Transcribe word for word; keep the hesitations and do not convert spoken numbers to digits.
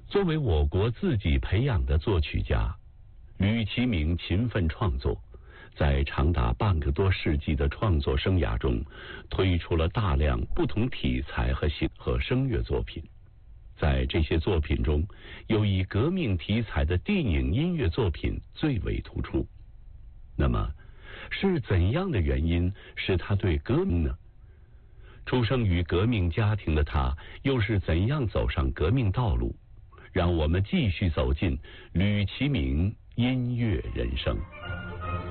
作为我国自己培养的作曲家，吕其明勤奋创作，在长达半个多世纪的创作生涯中，推出了大量不同题材和形和声乐作品。在这些作品中，有以革命题材的电影音乐作品最为突出。那么，是怎样的原因使他对革命呢？出生于革命家庭的他，又是怎样走上革命道路？让我们继续走进吕其明音乐人生。